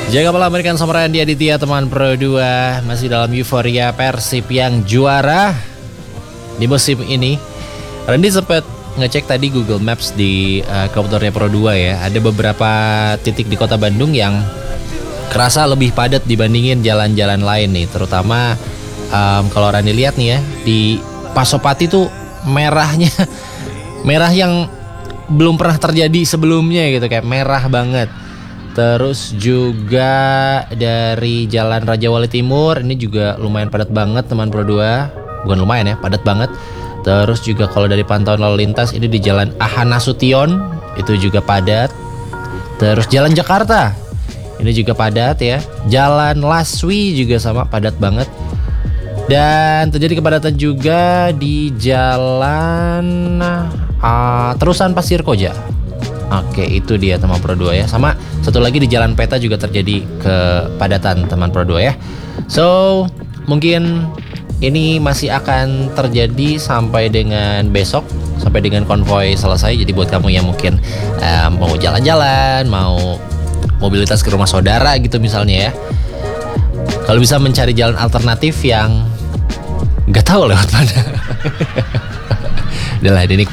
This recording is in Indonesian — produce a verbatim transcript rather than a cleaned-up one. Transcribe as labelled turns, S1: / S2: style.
S1: Jaga malam berikan sama Randy Aditya teman Pro dua. Masih dalam euforia Persib yang juara di musim ini. Randy sempat ngecek tadi Google Maps di uh, komputernya Pro dua ya. Ada beberapa titik di kota Bandung yang kerasa lebih padat dibandingin jalan-jalan lain nih. Terutama um, kalau Randy lihat nih ya, di Pasopati tuh merahnya merah yang belum pernah terjadi sebelumnya gitu, kayak merah banget. Terus juga dari Jalan Raja Wali Timur ini juga lumayan padat banget teman Pro dua. Bukan lumayan ya, padat banget. Terus juga kalau dari pantauan lalu lintas ini di Jalan Ahana Sution itu juga padat. Terus Jalan Jakarta ini juga padat ya. Jalan Laswi juga sama, padat banget. Dan terjadi kepadatan juga di Jalan uh, Terusan Pasir Koja. Oke, itu dia teman Pro dua ya. Sama satu lagi di Jalan Peta juga terjadi kepadatan teman Pro dua ya. So, mungkin ini masih akan terjadi sampai dengan besok, sampai dengan konvoy selesai. Jadi buat kamu yang mungkin uh, mau jalan-jalan, mau mobilitas ke rumah saudara gitu misalnya ya, kalau bisa mencari jalan alternatif yang nggak tahu lewat mana. Udah lah, ini